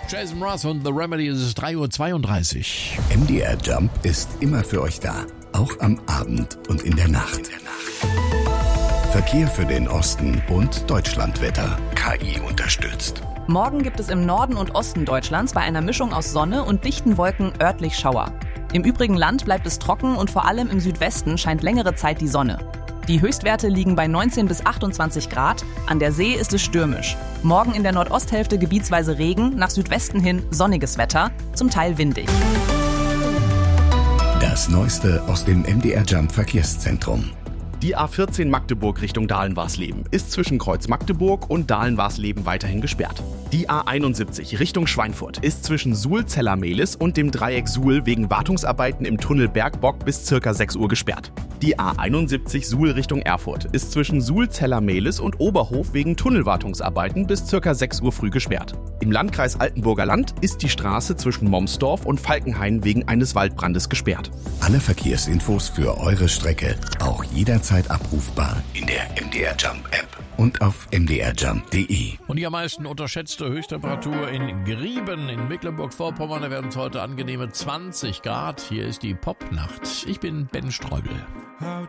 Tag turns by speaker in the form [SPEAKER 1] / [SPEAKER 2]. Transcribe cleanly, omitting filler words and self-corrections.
[SPEAKER 1] Jason Mraz und The Remedy, es ist 3:32 Uhr.
[SPEAKER 2] MDR Jump ist immer für euch da, auch am Abend und in der Nacht. Verkehr für den Osten und Deutschlandwetter. KI unterstützt.
[SPEAKER 3] Morgen gibt es im Norden und Osten Deutschlands bei einer Mischung aus Sonne und dichten Wolken örtlich Schauer. Im übrigen Land bleibt es trocken und vor allem im Südwesten scheint längere Zeit die Sonne. Die Höchstwerte liegen bei 19 bis 28 Grad. An der See ist es stürmisch. Morgen in der Nordosthälfte gebietsweise Regen, nach Südwesten hin sonniges Wetter, zum Teil windig.
[SPEAKER 2] Das Neueste aus dem MDR Jump Verkehrszentrum.
[SPEAKER 4] Die A14 Magdeburg Richtung Dahlen-Warsleben ist zwischen Kreuz Magdeburg und Dahlen-Warsleben weiterhin gesperrt. Die A71 Richtung Schweinfurt ist zwischen Suhl-Zellermehlis und dem Dreieck Suhl wegen Wartungsarbeiten im Tunnel Bergbock bis ca. 6 Uhr gesperrt. Die A71 Suhl Richtung Erfurt ist zwischen Suhl-Zellermehlis und Oberhof wegen Tunnelwartungsarbeiten bis ca. 6 Uhr früh gesperrt. Im Landkreis Altenburger Land ist die Straße zwischen Momsdorf und Falkenhain wegen eines Waldbrandes gesperrt.
[SPEAKER 2] Alle Verkehrsinfos für eure Strecke auch jederzeit abrufbar in der MDR Jump App und auf mdrjump.de.
[SPEAKER 1] Und die am meisten unterschätzte Höchsttemperatur in Grieben in Mecklenburg-Vorpommern. Da werden es heute angenehme 20 Grad. Hier ist die Popnacht. Ich bin Ben Streubel.